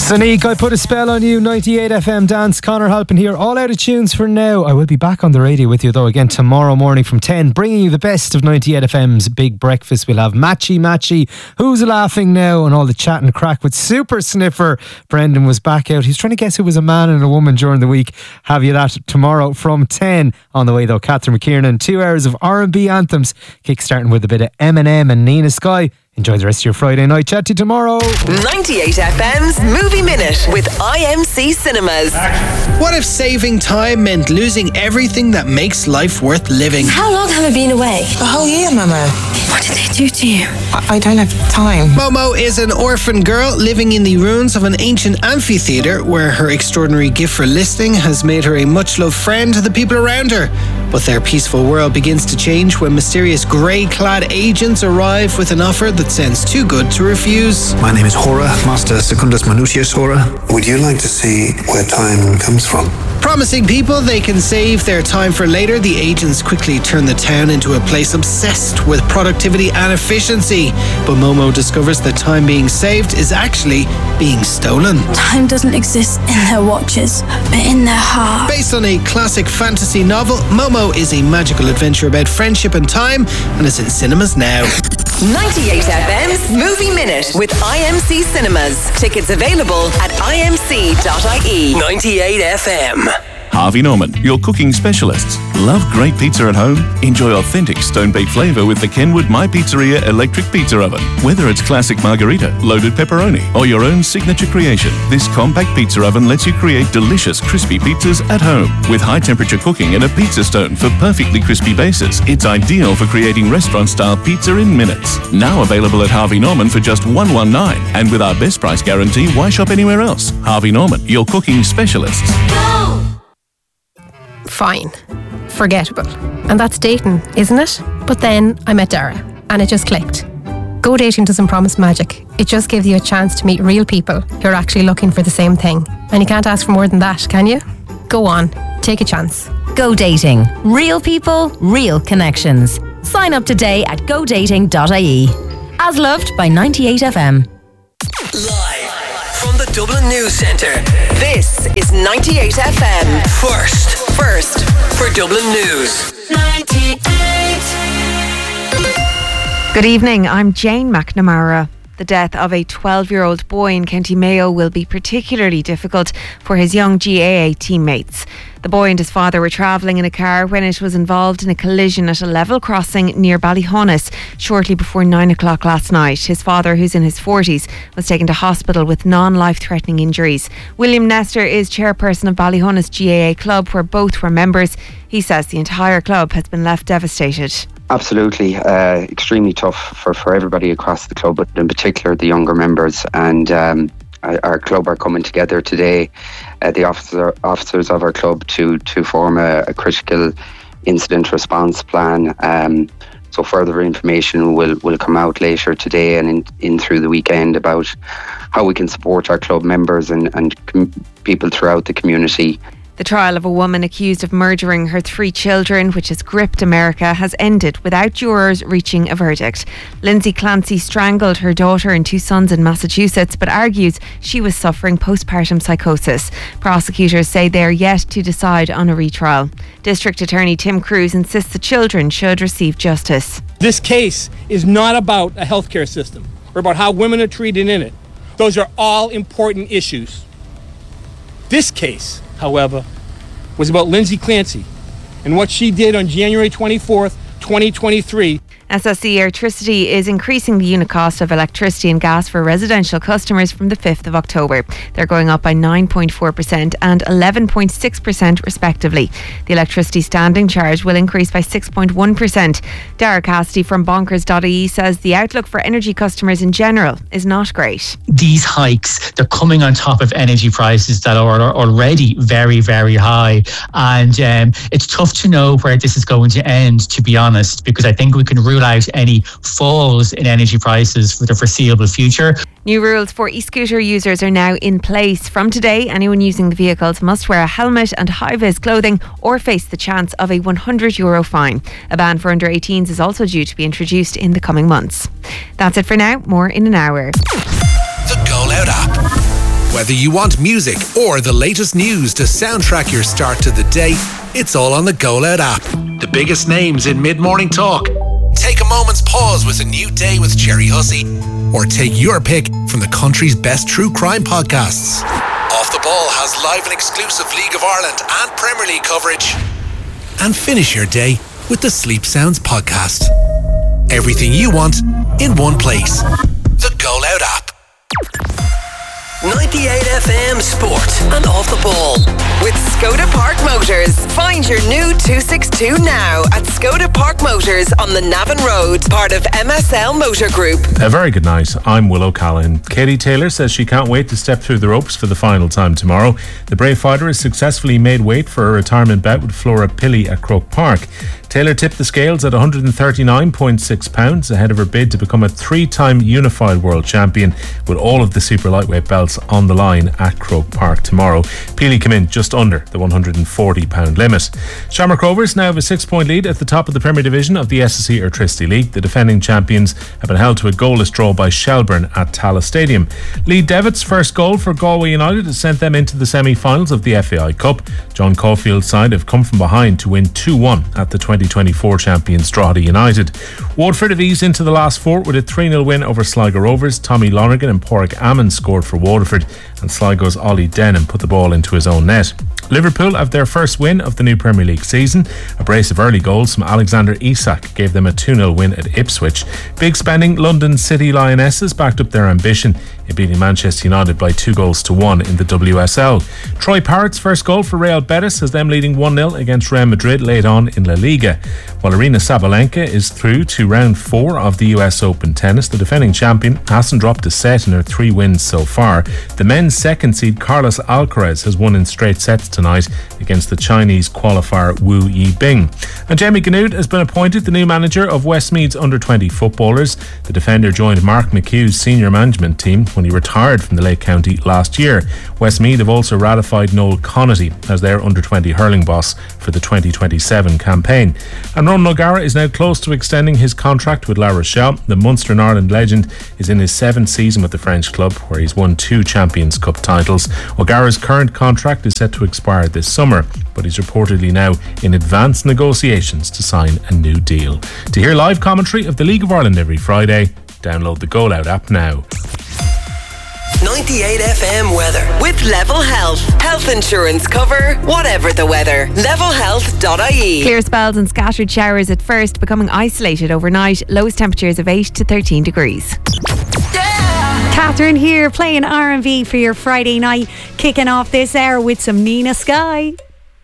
Sonique, I put a spell on you. 98 FM dance. Connor Halpin here. All out of tunes for now. I will be back on the radio with you though again tomorrow morning from 10, bringing you the best of 98 FM's Big Breakfast. We'll have Matchy, Who's Laughing Now, and all the chat and crack with Super Sniffer. Brendan was back out. He's trying to guess who was a man and a woman during the week. Have you that tomorrow from 10. On the way though, Catherine McKiernan. 2 hours of R&B anthems, kick-starting with a bit of Eminem and Nina Sky. Enjoy the rest of your Friday night. Chat to you tomorrow. 98 FM's Movie Minute with IMC Cinemas. What if saving time meant losing everything that makes life worth living? How long have I been away? A whole year, Mama. What did they do to you? I don't have time. Momo is an orphan girl living in the ruins of an ancient amphitheatre where her extraordinary gift for listening has made her a much-loved friend to the people around her. But their peaceful world begins to change when mysterious grey-clad agents arrive with an offer that sounds too good to refuse. My name is Hora, Master Secundus Manutius Hora. Would you like to see where time comes from? Promising people they can save their time for later, the agents quickly turn the town into a place obsessed with productivity and efficiency. But Momo discovers that time being saved is actually being stolen. Time doesn't exist in their watches, but in their heart. Based on a classic fantasy novel, Momo is a magical adventure about friendship and time, and is in cinemas now. 98 FM's Movie Minute with IMC Cinemas. Tickets available at imc.ie. 98 FM. Harvey Norman, your cooking specialists. Love great pizza at home? Enjoy authentic stone-baked flavour with the Kenwood My Pizzeria electric pizza oven. Whether it's classic margherita, loaded pepperoni, or your own signature creation, this compact pizza oven lets you create delicious crispy pizzas at home. With high-temperature cooking and a pizza stone for perfectly crispy bases, it's ideal for creating restaurant-style pizza in minutes. Now available at Harvey Norman for just $119. And with our best price guarantee, why shop anywhere else? Harvey Norman, your cooking specialists. Fine. Forgettable. And that's dating, isn't it? But then I met Dara and it just clicked. Go dating doesn't promise magic. It just gives you a chance to meet real people who are actually looking for the same thing. And you can't ask for more than that, can you? Go on. Take a chance. Go Dating. Real people, real connections. Sign up today at godating.ie. As loved by 98 FM. Live from the Dublin News Centre, this is 98 FM. First for Dublin News. 98. Good evening, I'm Jane McNamara. The death of a 12-year-old boy in County Mayo will be particularly difficult for his young GAA teammates. The boy and his father were travelling in a car when it was involved in a collision at a level crossing near Ballyhonus shortly before 9 o'clock last night. His father, who's in his 40s, was taken to hospital with non-life-threatening injuries. William Nestor is chairperson of Ballyhonus GAA Club, where both were members. He says the entire club has been left devastated. Absolutely, extremely tough for everybody across the club, but in particular the younger members. And our club are coming together today, the officers of our club, to form a critical incident response plan. So further information will come out later today and in through the weekend about how we can support our club members and people throughout the community. The trial of a woman accused of murdering her 3 children, which has gripped America, has ended without jurors reaching a verdict. Lindsay Clancy strangled her daughter and 2 sons in Massachusetts, but argues she was suffering postpartum psychosis. Prosecutors say they are yet to decide on a retrial. District Attorney Tim Cruz insists the children should receive justice. This case is not about a healthcare system or about how women are treated in it. Those are all important issues. This case, however, was about Lindsay Clancy and what she did on January 24th, 2023. SSE Electricity is increasing the unit cost of electricity and gas for residential customers from the 5th of October. They're going up by 9.4% and 11.6% respectively. The electricity standing charge will increase by 6.1%. Dara Cassidy from bonkers.ie says the outlook for energy customers in general is not great. These hikes, they're coming on top of energy prices that are already very, very high. And it's tough to know where this is going to end, to be honest, because I think we can rule out any falls in energy prices for the foreseeable future. New rules for e-scooter users are now in place. From today, anyone using the vehicles must wear a helmet and high-vis clothing or face the chance of a €100 fine. A ban for under 18s is also due to be introduced in the coming months. That's it for now. More in an hour. The Go Loud app. Whether you want music or the latest news to soundtrack your start to the day, it's all on the Go Loud app. The biggest names in mid-morning talk. Take a moment's pause with A New Day with Jerry Hussey. Or take your pick from the country's best true crime podcasts. Off the Ball has live and exclusive League of Ireland and Premier League coverage. And finish your day with the Sleep Sounds podcast. Everything you want in one place. The Go Loud app. 98 FM Sport and Off the Ball with Skoda Park Motors. Find your new 262 now at Skoda Park Motors on the Navan Road, part of MSL Motor Group. A very good night. I'm Will O'Callaghan. Katie Taylor says she can't wait to step through the ropes for the final time tomorrow. The Brave fighter has successfully made weight for a retirement bout with Flora Pilley at Croke Park. Taylor tipped the scales at £139.6 ahead of her bid to become a 3-time unified world champion, with all of the super lightweight belts on the line at Croke Park tomorrow. Pilley came in just under the £140 limit. Shamrock Rovers now have a 6-point lead at the top of the Premier Division of the SSE Airtricity League. The defending champions have been held to a goalless draw by Shelbourne at Tallaght Stadium. Lee Devitt's first goal for Galway United has sent them into the semi-finals of the FAI Cup. John Caulfield's side have come from behind to win 2-1 at the 2024 champions Drogheda United. Waterford have eased into the last four with a 3-0 win over Sligo Rovers. Tommy Lonergan and Pádraig Amon scored for Waterford, and Sligo's Ollie Denham put the ball into his own net. Liverpool have their first win of the new Premier League season. A brace of early goals from Alexander Isak gave them a 2-0 win at Ipswich. Big spending London City Lionesses backed up their ambition in beating Manchester United by 2-1 in the WSL. Troy Parrott's first goal for Real Betis has them leading 1-0 against Real Madrid late on in La Liga. While Arina Sabalenka is through to round 4 of the US Open tennis, the defending champion hasn't dropped a set in her 3 wins so far. The men's second seed Carlos Alcaraz has won in straight sets tonight against the Chinese qualifier Wu Yibing. And Jamie Ganood has been appointed the new manager of Westmeath's under-20 footballers. The defender joined Mark McHugh's senior management team when he retired from the Lake County last year. Westmeath have also ratified Noel Connaughty as their under-20 hurling boss for the 2027 campaign. And Ronan O'Gara is now close to extending his contract with La Rochelle. The Munster and Ireland legend is in his 7th season with the French club, where he's won 2 Champions Cup titles. O'Gara's current contract is set to expire this summer, but he's reportedly now in advanced negotiations to sign a new deal. To hear live commentary of the League of Ireland every Friday, download the Go Loud app now. 98 FM weather with Level Health. Health insurance cover, whatever the weather. Levelhealth.ie. Clear spells and scattered showers at first, becoming isolated overnight. Lowest temperatures of 8 to 13 degrees. Catherine here, playing R&B for your Friday night, kicking off this hour with some Nina Sky.